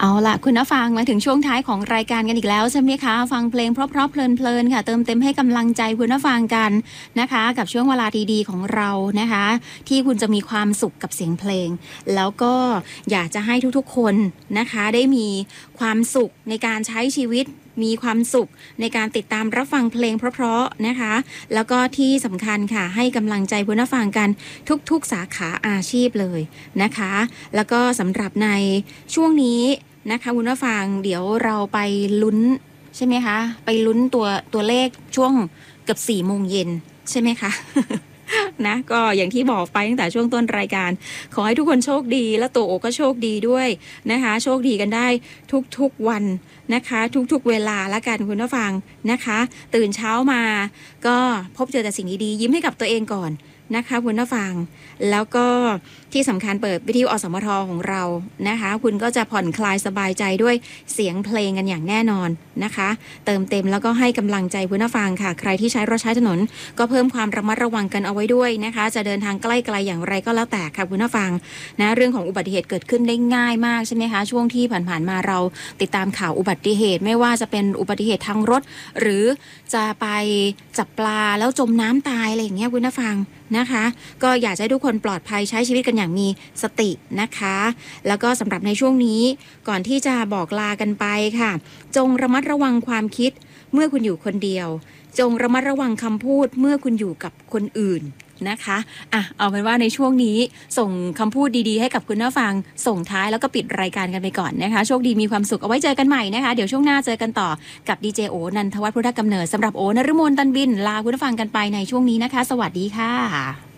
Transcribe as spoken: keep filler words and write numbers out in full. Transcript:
เอาล่ะคุณผู้ฟังมาถึงช่วงท้ายของรายการกันอีกแล้วใช่ไหมคะฟังเพลงเพราะๆเพลินๆค่ะเติมเต็มให้กำลังใจคุณผู้ฟังกันนะคะกับช่วงเวลาดีๆของเรานะคะที่คุณจะมีความสุขกับเสียงเพลงแล้วก็อยากจะให้ทุกๆคนนะคะได้มีความสุขในการใช้ชีวิตมีความสุขในการติดตามรับฟังเพลงเพราะๆนะคะแล้วก็ที่สำคัญค่ะให้กำลังใจคุณผู้ฟังกันทุกๆสาขาอาชีพเลยนะคะแล้วก็สำหรับในช่วงนี้นะคะคุณผู้ฟังเดี๋ยวเราไปลุ้นใช่ไหมคะไปลุ้นตัวตัวเลขช่วงเกือบสี่โมงเย็นใช่ไหมคะ นะก็อย่างที่บอกไปตั้งแต่ช่วงต้นรายการขอให้ทุกคนโชคดีและตัวโอก็โชคดีด้วยนะคะโชคดีกันได้ทุกๆวันนะคะทุกๆเวลาละกันคุณผู้ฟังนะคะตื่นเช้ามาก็พบเจอแต่สิ่งดีๆยิ้มให้กับตัวเองก่อนนะคะคุณผู้ฟังแล้วก็ที่สำคัญเปิดวิทยุอสมทของเรานะคะคุณก็จะผ่อนคลายสบายใจด้วยเสียงเพลงกันอย่างแน่นอนนะคะเติมเต็มแล้วก็ให้กำลังใจคุณผู้ฟังค่ะใครที่ใช้รถใช้ถนนก็เพิ่มความระมัดระวังกันเอาไว้ด้วยนะคะจะเดินทางใกล้ไกลอย่างไรก็แล้วแต่ค่ะคุณผู้ฟังนะเรื่องของอุบัติเหตุเกิดขึ้นได้ง่ายมากใช่ไหมคะช่วงที่ผ่านๆมาเราติดตามข่าวอุบัติเหตุไม่ว่าจะเป็นอุบัติเหตุทางรถหรือจะไปจับปลาแล้วจมน้ำตายอะไรอย่างเงี้ยคุณผู้ฟังนะคะก็อยากให้ทุกคนปลอดภัยใช้ชีวิตกันอย่างมีสตินะคะแล้วก็สำหรับในช่วงนี้ก่อนที่จะบอกลากันไปค่ะจงระมัดระวังความคิดเมื่อคุณอยู่คนเดียวจงระมัดระวังคำพูดเมื่อคุณอยู่กับคนอื่นนะคะอ่ะเอาเป็นว่าในช่วงนี้ส่งคำพูดดีๆให้กับคุณผู้ฟังส่งท้ายแล้วก็ปิดรายการกันไปก่อนนะคะโชคดีมีความสุขเอาไว้เจอกันใหม่นะคะเดี๋ยวช่วงหน้าเจอกันต่อกับดีเจโอนันทวัฒน์พุทธกำเนิดสำหรับโอนฤมลตันบินลาคุณผู้ฟังกันไปในช่วงนี้นะคะสวัสดีค่ะ